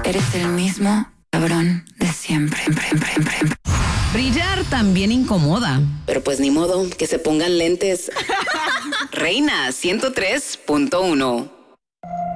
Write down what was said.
Eres el mismo cabrón de siempre. Brillar también incomoda. Pero pues ni modo, que se pongan lentes. Reina 103.1